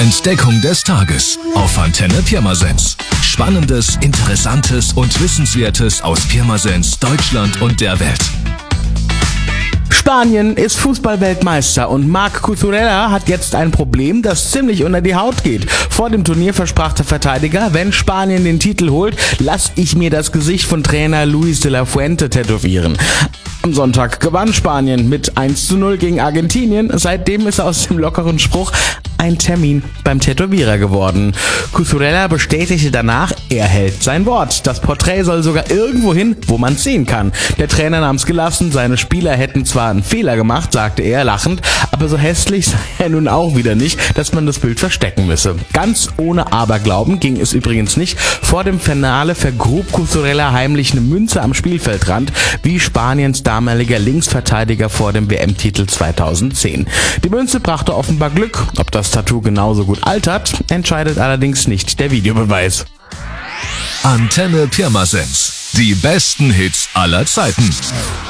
Entdeckung des Tages auf Antenne Pirmasens. Spannendes, Interessantes und Wissenswertes aus Pirmasens, Deutschland und der Welt. Spanien ist Fußballweltmeister und Marc Cucurella hat jetzt ein Problem, das ziemlich unter die Haut geht. Vor dem Turnier versprach der Verteidiger, wenn Spanien den Titel holt, lass ich mir das Gesicht von Trainer Luis de la Fuente tätowieren. Am Sonntag gewann Spanien mit 1:0 gegen Argentinien. Seitdem ist aus dem lockeren Spruch ein Termin beim Tätowierer geworden. Cucurella bestätigte danach, er hält sein Wort. Das Porträt soll sogar irgendwo hin, wo man es sehen kann. Der Trainer nahm es gelassen, seine Spieler hätten zwar einen Fehler gemacht, sagte er lachend, aber so hässlich sei er nun auch wieder nicht, dass man das Bild verstecken müsse. Ganz ohne Aberglauben ging es übrigens nicht. Vor dem Finale vergrub Cucurella heimlich eine Münze am Spielfeldrand, wie Spaniens damaliger Linksverteidiger vor dem WM-Titel 2010. Die Münze brachte offenbar Glück. Ob das Tattoo genauso gut altert, entscheidet allerdings nicht der Videobeweis. Antenne Pirmasens. Die besten Hits aller Zeiten.